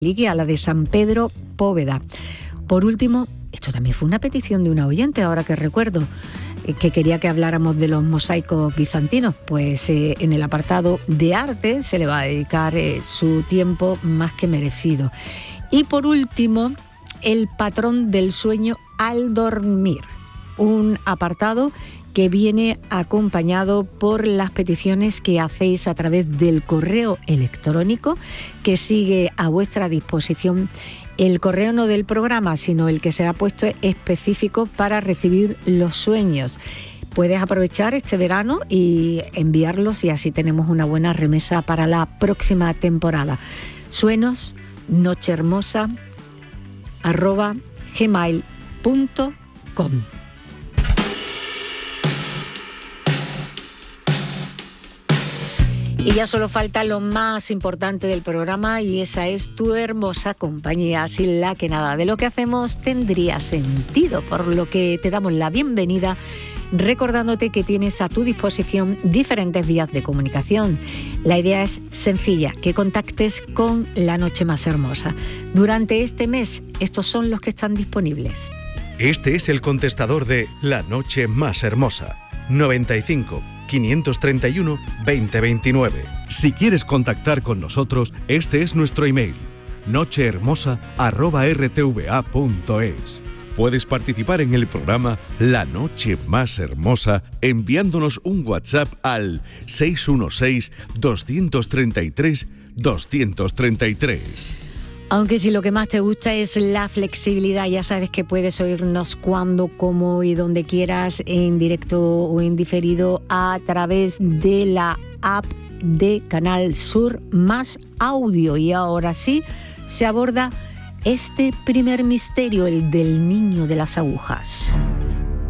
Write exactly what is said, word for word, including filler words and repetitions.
reliquia, la de San Pedro Póveda. Por último, esto también fue una petición de una oyente, ahora que recuerdo, eh, que quería que habláramos de los mosaicos bizantinos. Pues eh, en el apartado de arte se le va a dedicar eh, su tiempo más que merecido. Y por último, el patrón del sueño al dormir, un apartado que viene acompañado por las peticiones que hacéis a través del correo electrónico que sigue a vuestra disposición. El correo no del programa, sino el que se ha puesto específico para recibir los sueños. Puedes aprovechar este verano y enviarlos y así tenemos una buena remesa para la próxima temporada. Sueños, nochehermosa, arroba gmail punto com. Y ya solo falta lo más importante del programa, y esa es tu hermosa compañía, sin la que nada de lo que hacemos tendría sentido, por lo que te damos la bienvenida, recordándote que tienes a tu disposición diferentes vías de comunicación. La idea es sencilla, que contactes con La Noche Más Hermosa. Durante este mes, estos son los que están disponibles. Este es el contestador de La Noche Más Hermosa, noventa y cinco, quinientos treinta y uno, veinte veintinueve. Si quieres contactar con nosotros, este es nuestro email, nochehermosa arroba r t v a punto es. Puedes participar en el programa La Noche Más Hermosa enviándonos un WhatsApp al seis uno seis, dos tres tres, dos tres tres. Aunque si lo que más te gusta es la flexibilidad, ya sabes que puedes oírnos cuando, como y donde quieras, en directo o en diferido, a través de la app de Canal Sur Más Audio. Y ahora sí, se aborda este primer misterio, el del niño de las agujas.